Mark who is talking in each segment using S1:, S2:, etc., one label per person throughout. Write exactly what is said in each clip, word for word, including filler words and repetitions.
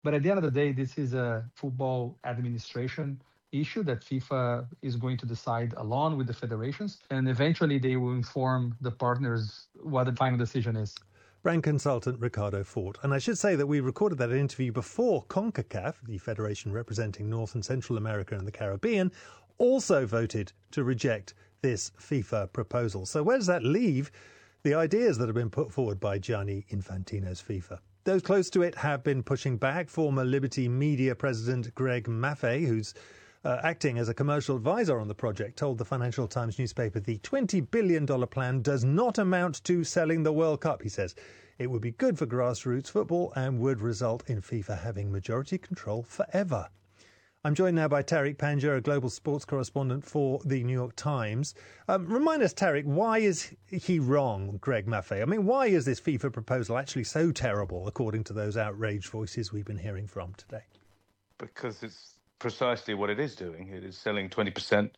S1: But at the end of the day, this is a football administration issue that FIFA is going to decide along with the federations, and eventually they will inform the partners what the final decision is.
S2: Brand consultant Ricardo Fort. And I should say that we recorded that interview before CONCACAF, the federation representing North and Central America and the Caribbean, also voted to reject this FIFA proposal. So where does that leave the ideas that have been put forward by Gianni Infantino's FIFA? Those close to it have been pushing back. Former Liberty Media president Greg Maffei, who's uh, acting as a commercial advisor on the project, told the Financial Times newspaper the twenty billion dollars plan does not amount to selling the World Cup, he says. It would be good for grassroots football and would result in FIFA having majority control forever. I'm joined now by Tariq Panja, a global sports correspondent for the New York Times. Um, remind us, Tariq, why is he wrong, Greg Maffei? I mean, why is this FIFA proposal actually so terrible, according to those outraged voices we've been hearing from today?
S3: Because it's precisely what it is doing. It is selling twenty percent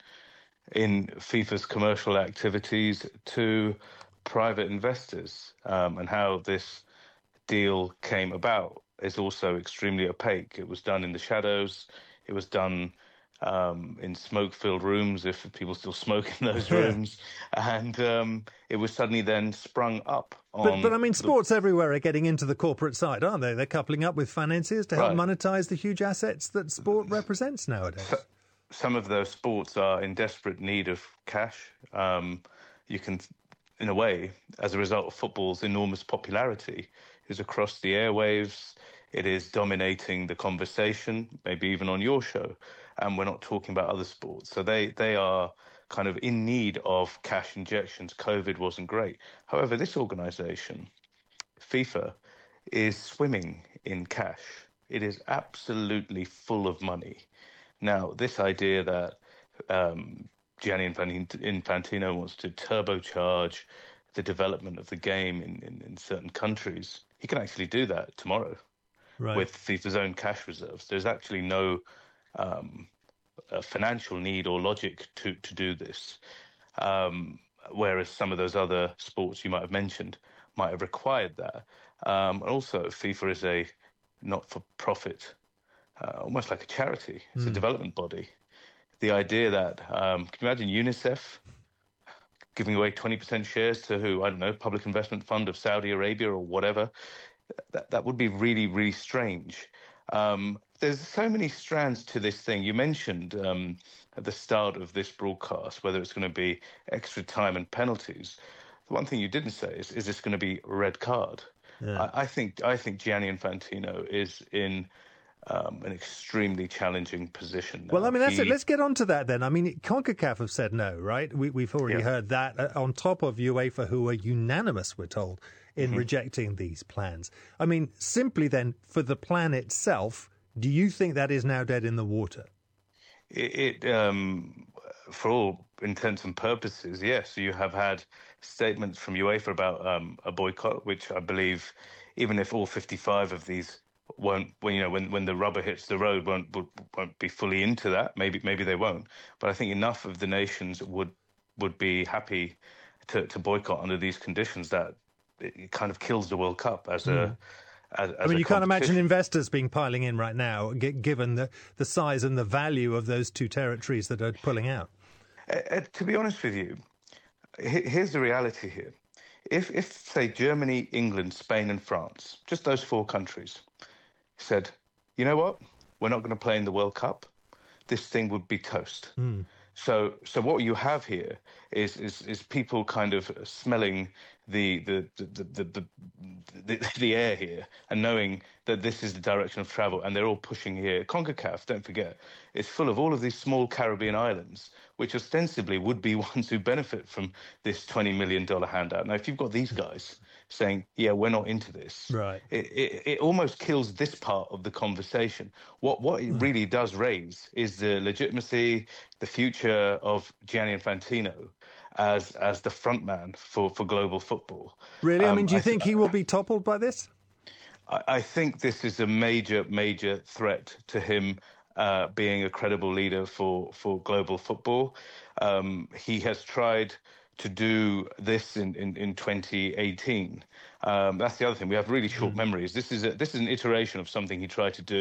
S3: in FIFA's commercial activities to private investors. Um, and how this deal came about is also extremely opaque. It was done in the shadows. It was done um, in smoke-filled rooms, if people still smoke in those rooms. And um, it was suddenly then sprung up on...
S2: But, but I mean, sports the... everywhere are getting into the corporate side, aren't they? They're coupling up with financiers to help right. monetize the huge assets that sport represents nowadays.
S3: So, some of those sports are in desperate need of cash. Um, you can, in a way, as a result of football's enormous popularity, is across the airwaves. It is dominating the conversation, maybe even on your show, and we're not talking about other sports. So they, they are kind of in need of cash injections. COVID wasn't great. However, this organisation, FIFA, is swimming in cash. It is absolutely full of money. Now, this idea that um, Gianni Infantino wants to turbocharge the development of the game in, in, in certain countries, he can actually do that tomorrow. Right. With FIFA's own cash reserves. There's actually no um, uh, financial need or logic to, to do this, um, whereas some of those other sports you might have mentioned might have required that. Um, and also, FIFA is a not-for-profit, uh, almost like a charity. It's mm. a development body. The idea that, um, can you imagine UNICEF giving away twenty percent shares to who, I don't know, Public Investment Fund of Saudi Arabia or whatever? That that would be really, really strange. Um, there's so many strands to this thing. You mentioned um, at the start of this broadcast whether it's going to be extra time and penalties. The one thing you didn't say is, is this going to be a red card? Yeah. I, I think I think Gianni Infantino is in um, an extremely challenging position now.
S2: Well, I mean, that's
S3: he...
S2: it. Let's get on to that then. I mean, CONCACAF have said no, right? We, we've already yeah. heard that. Uh, on top of UEFA, who are unanimous, we're told, in mm-hmm. rejecting these plans. I mean, simply then, for the plan itself, do you think that is now dead in the water?
S3: It, it um, for all intents and purposes, yes. You have had statements from UEFA about um, a boycott, which I believe, even if all fifty-five of these won't, when you know, when, when the rubber hits the road, won't won't be fully into that. Maybe maybe they won't. But I think enough of the nations would would be happy to, to boycott under these conditions that it kind of kills the World Cup as mm. a. As, as
S2: I mean, you can't imagine investors being piling in right now, g- given the, the size and the value of those two territories that are pulling out.
S3: Uh, uh, to be honest with you, he- here's the reality here. If, if, say, Germany, England, Spain and France, just those four countries, said, you know what, we're not going to play in the World Cup, this thing would be toast. Mm. So, so what you have here is is, is people kind of smelling the the the, the the the the air here and knowing that this is the direction of travel, and they're all pushing here. CONCACAF, don't forget, is full of all of these small Caribbean islands, which ostensibly would be ones who benefit from this twenty million dollars handout. Now, if you've got these guys saying, yeah, we're not into this,
S2: right,
S3: it, it, it almost kills this part of the conversation. What what it really does raise is the legitimacy, the future of Gianni Infantino as as the front man for, for global football.
S2: Really? I mean,
S3: um,
S2: do you
S3: I
S2: think
S3: th-
S2: he will be toppled by this?
S3: I, I think this is a major, major threat to him uh, being a credible leader for, for global football. Um, he has tried to do this in, in, in twenty eighteen. Um, that's the other thing. We have really short memories. This is a, this is an iteration of something he tried to do